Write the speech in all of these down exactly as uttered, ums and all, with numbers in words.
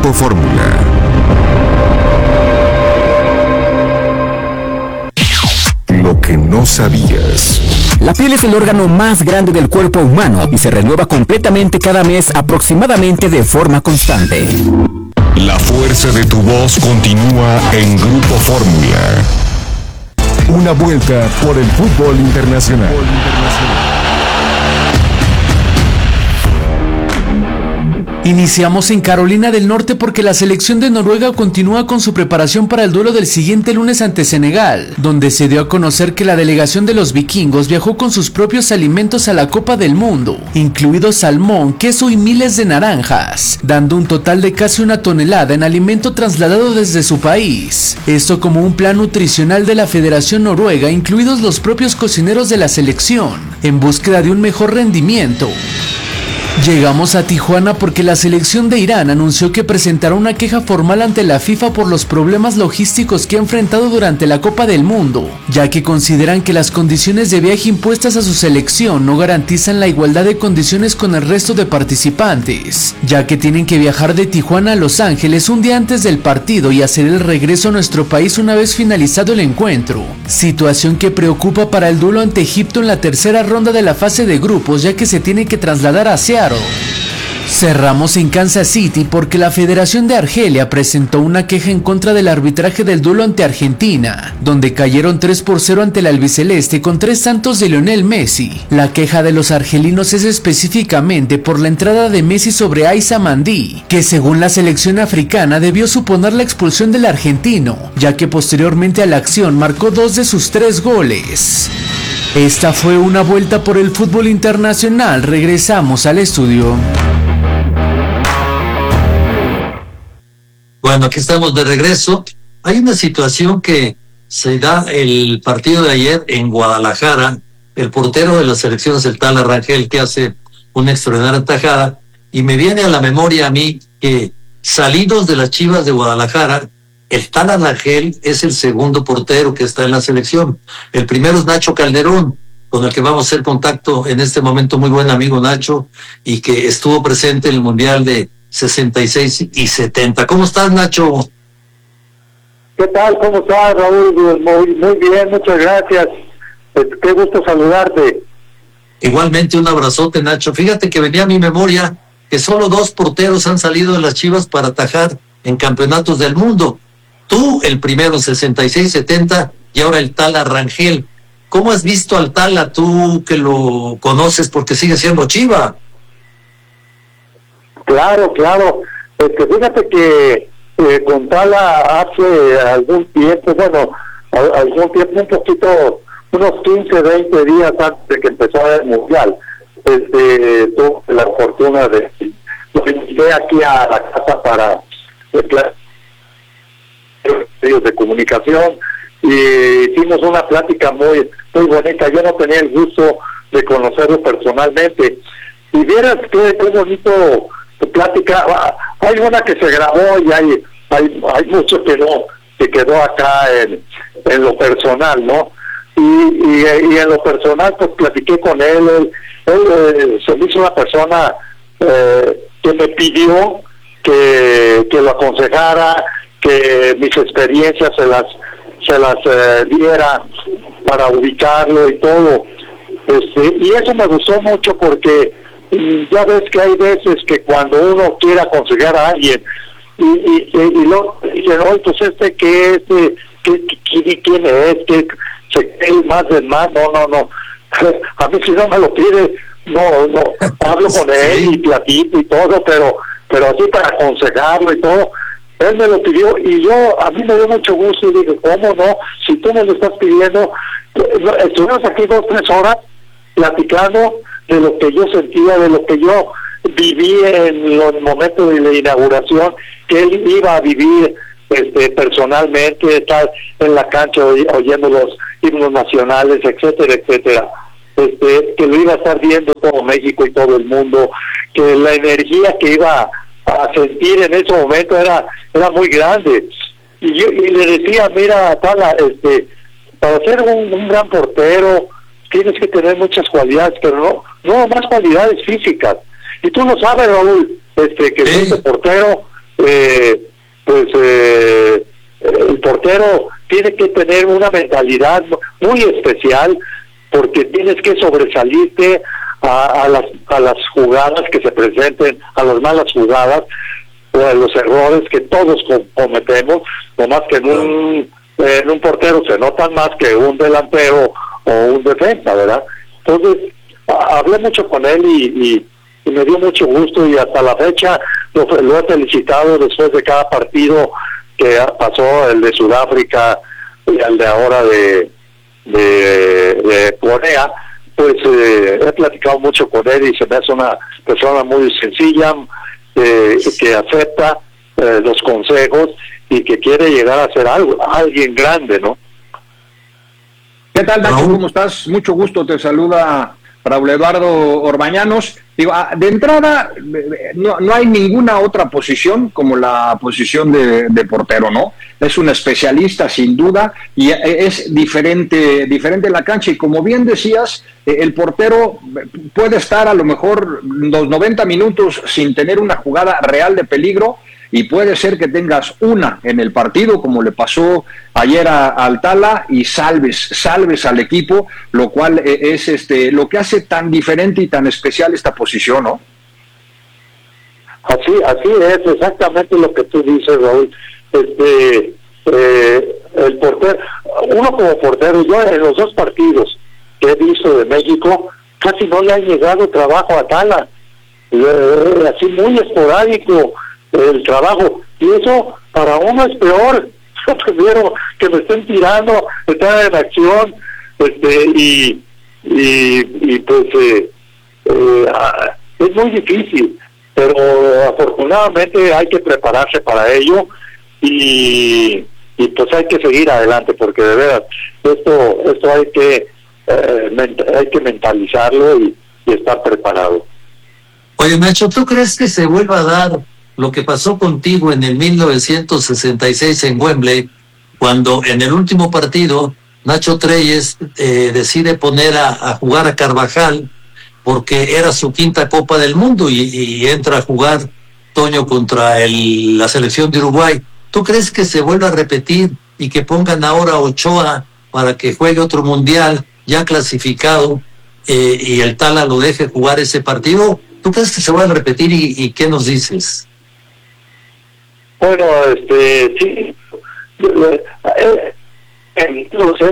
Grupo Fórmula. Lo que no sabías. La piel es el órgano más grande del cuerpo humano y se renueva completamente cada mes aproximadamente de forma constante. La fuerza de tu voz continúa en Grupo Fórmula. Una vuelta por el fútbol internacional. Iniciamos en Carolina del Norte porque la selección de Noruega continúa con su preparación para el duelo del siguiente lunes ante Senegal, donde se dio a conocer que la delegación de los vikingos viajó con sus propios alimentos a la Copa del Mundo, incluidos salmón, queso y miles de naranjas, dando un total de casi una tonelada en alimento trasladado desde su país. Esto como un plan nutricional de la Federación Noruega, incluidos los propios cocineros de la selección, en búsqueda de un mejor rendimiento. Llegamos a Tijuana porque la selección de Irán anunció que presentará una queja formal ante la FIFA por los problemas logísticos que ha enfrentado durante la Copa del Mundo, ya que consideran que las condiciones de viaje impuestas a su selección no garantizan la igualdad de condiciones con el resto de participantes, ya que tienen que viajar de Tijuana a Los Ángeles un día antes del partido y hacer el regreso a nuestro país una vez finalizado el encuentro, situación que preocupa para el duelo ante Egipto en la tercera ronda de la fase de grupos, ya que se tiene que trasladar a Seattle. Cerramos en Kansas City porque la Federación de Argelia presentó una queja en contra del arbitraje del duelo ante Argentina, donde cayeron tres por cero ante el albiceleste con tres tantos de Lionel Messi. La queja de los argelinos es específicamente por la entrada de Messi sobre Aissa Mandi, que según la selección africana debió suponer la expulsión del argentino, ya que posteriormente a la acción marcó dos de sus tres goles. Esta fue una vuelta por el fútbol internacional. Regresamos al estudio. Bueno, aquí estamos de regreso. Hay una situación que se da el partido de ayer en Guadalajara. El portero de la selección es el Tala Rangel, que hace una extraordinaria tajada. Y me viene a la memoria a mí que salidos de las Chivas de Guadalajara, el Tala Rangel es el segundo portero que está en la selección. El primero es Nacho Calderón, con el que vamos a hacer contacto en este momento, muy buen amigo Nacho, y que estuvo presente en el Mundial de sesenta y seis y setenta. ¿Cómo estás, Nacho? ¿Qué tal? ¿Cómo estás, Raúl? Muy, muy bien, muchas gracias. Pues, qué gusto saludarte. Igualmente, un abrazote, Nacho. Fíjate que venía a mi memoria que solo dos porteros han salido de las Chivas para atajar en campeonatos del mundo. Tú, el primero en sesenta y seis setenta, y ahora el Tala Rangel. ¿Cómo has visto al Tala, tú que lo conoces porque sigue siendo Chiva? Claro, claro. Este, fíjate que eh, con Tala hace algún tiempo, bueno, a, algún tiempo, un poquito, unos quince, veinte días antes de que empezara el Mundial, este, tuve la fortuna de, lo invité aquí a la casa para eh, medios de comunicación y hicimos una plática muy muy bonita. Yo no tenía el gusto de conocerlo personalmente y vieras qué, qué bonito plática. Hay una que se grabó y hay hay, hay mucho que no que quedó acá en, en lo personal, ¿no? Y, y, y en lo personal pues platiqué con él. Él, él eh, se me hizo una persona eh, que me pidió que, que lo aconsejara, que mis experiencias se las se las eh, diera para ubicarlo y todo. Este, y eso me gustó mucho porque y ya ves que hay veces que cuando uno quiere aconsejar a alguien y, y, y, y luego dicen, oye, pues este que es, ¿qué, qué, quién es? ¿Qué, se cree más del más? No, no, no. A mí si no me lo pide, no, no, hablo con él y platico y todo, pero pero así para aconsejarlo y todo. Él me lo pidió y yo, a mí me dio mucho gusto y dije, ¿cómo no? Si tú me lo estás pidiendo, estuvimos aquí dos, tres horas platicando de lo que yo sentía, de lo que yo viví en los momentos de la inauguración, que él iba a vivir este, personalmente, estar en la cancha oy, oyendo los himnos nacionales, etcétera, etcétera. Este, que lo iba a estar viendo todo México y todo el mundo, que la energía que iba a sentir en ese momento era era muy grande. Y yo y le decía, mira, Tala, este, para ser un, un gran portero tienes que tener muchas cualidades, pero no no más cualidades físicas. Y tú lo sabes, Raúl, este, que sí. Ese portero eh, pues eh, el portero tiene que tener una mentalidad muy especial, porque tienes que sobresalirte a, a las a las jugadas que se presenten, a las malas jugadas o a los errores que todos cometemos, no más que en un en un portero se notan más que un delantero o un defensa, ¿verdad? Entonces a, hablé mucho con él y, y, y me dio mucho gusto, y hasta la fecha lo, lo he felicitado después de cada partido que pasó, el de Sudáfrica y el de ahora de de, de Corea. Pues eh, he platicado mucho con él y se me hace una persona muy sencilla, eh, que acepta eh, los consejos y que quiere llegar a ser algo, alguien grande, ¿no? ¿Qué tal, Nacho? ¿Cómo estás? Mucho gusto, te saluda Raúl Eduardo Orbañanos. Digo, de entrada, no, no hay ninguna otra posición como la posición de, de portero, ¿no? Es un especialista, sin duda, y es diferente, diferente en la cancha. Y como bien decías, el portero puede estar a lo mejor los noventa minutos sin tener una jugada real de peligro, y puede ser que tengas una en el partido, como le pasó ayer a, a Altala, y salves, salves al equipo, lo cual es este lo que hace tan diferente y tan especial esta posición, ¿no? Así, así es, exactamente lo que tú dices, Raúl. Este, eh, el portero, uno como portero, yo en los dos partidos que he visto de México, casi no le ha llegado trabajo a Altala, eh, así muy esporádico el trabajo, y eso para uno es peor. Yo prefiero que me estén tirando, estar en acción, este y y, y pues eh, eh, es muy difícil, pero afortunadamente hay que prepararse para ello, y y pues hay que seguir adelante, porque de verdad esto esto hay que eh, ment- hay que mentalizarlo y, y estar preparado. Oye, Nacho, ¿tú crees que se vuelva a dar lo que pasó contigo en el mil novecientos sesenta y seis en Wembley, cuando en el último partido Nacho Treyes eh, decide poner a, a jugar a Carvajal porque era su quinta Copa del Mundo, y, y entra a jugar Toño contra el, la selección de Uruguay? ¿Tú crees que se vuelva a repetir y que pongan ahora a Ochoa para que juegue otro mundial ya clasificado, eh, y el Tala lo deje jugar ese partido? ¿Tú crees que se va a repetir, y, y qué nos dices? Bueno, este, sí, eh, en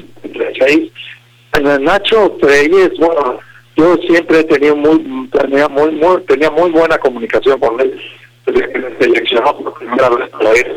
en Nacho Treyes, bueno, yo siempre he tenido muy, tenía muy, muy, tenía muy buena comunicación con él, desde que me seleccionó por primera vez para ir,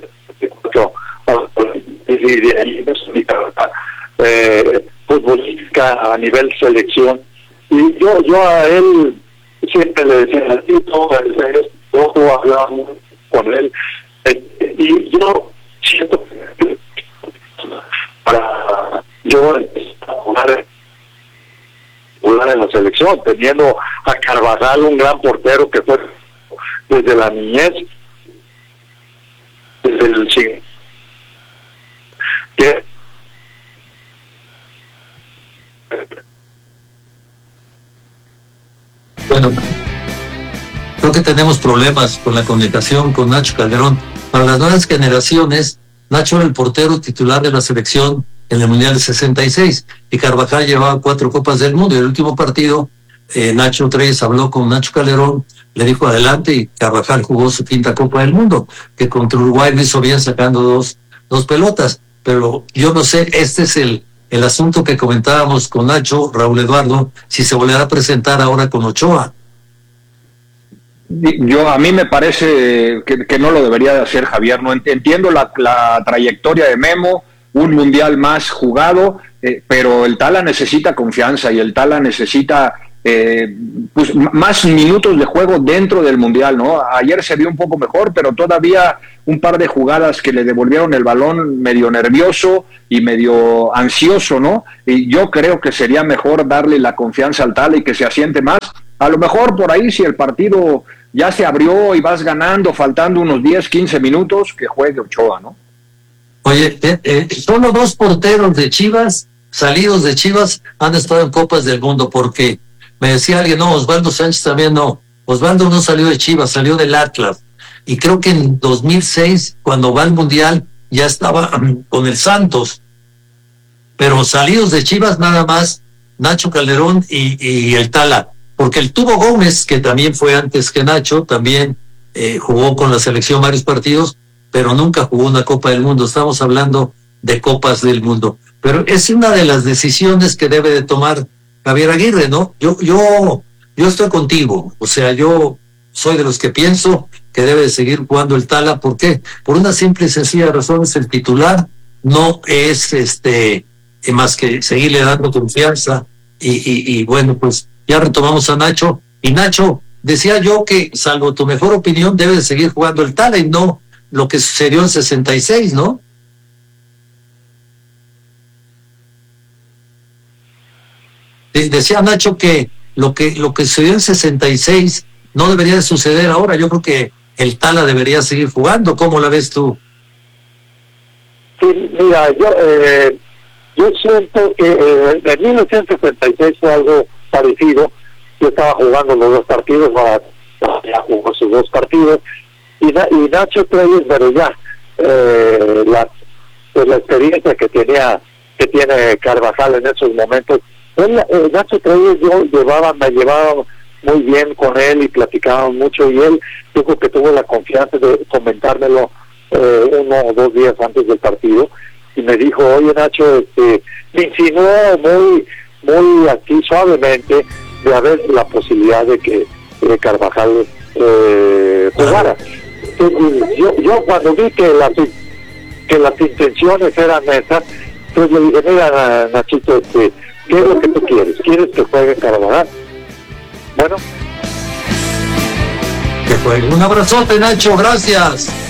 y de ahí eh, futbolística a nivel selección, y yo, yo a él siempre le decía, Tito, yo hablaba con él, eh, y yo siento que para yo jugar, jugar en la selección, teniendo a Carvajal, un gran portero que fue desde la niñez, desde el que bueno, creo que tenemos problemas con la comunicación con Nacho Calderón. Para las nuevas generaciones, Nacho era el portero titular de la selección en el Mundial de sesenta y seis, y Carvajal llevaba cuatro Copas del Mundo, y el último partido, eh, Nacho Treyes habló con Nacho Calderón, le dijo adelante, y Carvajal jugó su quinta Copa del Mundo, que contra Uruguay lo hizo bien sacando dos, dos pelotas. Pero yo no sé, este es el, el asunto que comentábamos con Nacho, Raúl Eduardo, si se volverá a presentar ahora con Ochoa. Yo, a mí me parece que, que no lo debería de hacer, Javier. No entiendo la, la trayectoria de Memo, un mundial más jugado, eh, pero el Tala necesita confianza, y el Tala necesita eh, pues, más minutos de juego dentro del mundial, ¿no? Ayer se vio un poco mejor, pero todavía un par de jugadas que le devolvieron el balón medio nervioso y medio ansioso, ¿no? Y yo creo que sería mejor darle la confianza al Tala y que se asiente más. A lo mejor por ahí, si el partido ya se abrió y vas ganando, faltando unos diez, quince minutos, que juegue Ochoa, ¿no? Oye, eh, eh, solo dos porteros de Chivas, salidos de Chivas, han estado en Copas del Mundo, porque me decía alguien, no, Osvaldo Sánchez también no. Osvaldo no salió de Chivas, salió del Atlas. y creo que en dos mil seis, cuando va al Mundial, ya estaba con el Santos, pero salidos de Chivas nada más Nacho Calderón y, y el Tala, porque el Tubo Gómez, que también fue antes que Nacho, también eh, jugó con la selección varios partidos, pero nunca jugó una Copa del Mundo. Estamos hablando de Copas del Mundo, pero es una de las decisiones que debe de tomar Javier Aguirre, ¿no? Yo, yo, yo estoy contigo, o sea, yo soy de los que pienso que debe de seguir jugando el Tala. ¿Por qué? Por una simple y sencilla razón: es el titular, no es este más que seguirle dando confianza, y, y, y bueno, pues ya retomamos a Nacho, y Nacho, decía yo que, salvo tu mejor opinión, debe de seguir jugando el Tala y no lo que sucedió en sesenta y seis, ¿no? Decía Nacho que lo que lo que sucedió en sesenta y seis no debería de suceder ahora. Yo creo que el Tala debería seguir jugando. ¿Cómo la ves tú? Sí, mira, yo eh, yo siento que eh, en mil novecientos sesenta y seis fue algo parecido. Yo estaba jugando los dos partidos, ya jugó sus dos partidos, y, y Nacho Treyes, pero ya eh, la, pues la experiencia que tenía que tiene Carvajal en esos momentos. Él, eh, Nacho Treyes, yo llevaba, me llevaba muy bien con él y platicábamos mucho, y él, yo creo que tuvo la confianza de comentármelo eh, uno o dos días antes del partido, y me dijo: oye, Nacho, este, me insinuó muy, muy aquí suavemente de haber la posibilidad de que eh, Carvajal eh, jugara. Entonces, yo, yo cuando vi que las, que las intenciones eran esas, entonces le dije: mira, Nachito, este, ¿qué es lo que tú quieres? ¿Quieres que juegue Carvajal? Bueno. Que juegue. Un abrazote, Nacho, gracias.